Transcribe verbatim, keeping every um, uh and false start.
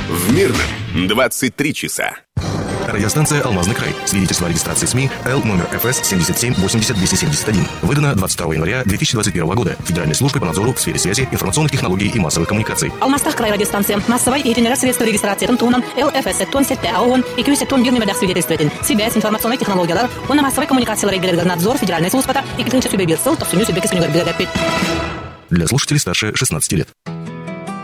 В Мирном двадцать три часа. Радиостанция «Алмазный край». Свидетельство о регистрации СМИ Л номер эф эс семьдесят семь восемьдесят двести семьдесят один. Выдано двадцать второго января две тысячи двадцать первого года Федеральной службой по надзору в сфере связи, информационных технологий и массовых коммуникаций. Алмастах край радиостанция. Массовой и средства регистрации тунтуном Л эф эс тон сетте аон и кюсе тон бирнемедах свидетельствует. Связь, информационные технологии, он массовой коммуникации надзор Федеральной службы и китынча сюбе бирсел, то суню себе кисуню горбилогапит. Для слушателей старше шестнадцати лет.